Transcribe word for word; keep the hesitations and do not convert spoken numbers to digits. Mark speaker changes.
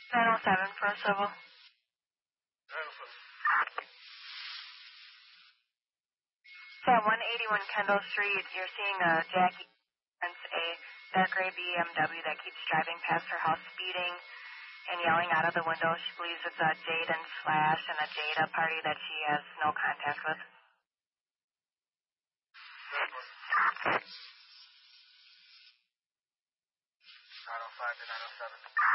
Speaker 1: nine oh seven for a civil. So at one eighty-one Kendall Street, you're seeing a Jackie Prince, a dark gray B M W that keeps driving past her house speeding and yelling out of the window. She believes it's a Jaden Slash and a Jada party that she has no contact with.
Speaker 2: nine oh five to nine oh seven.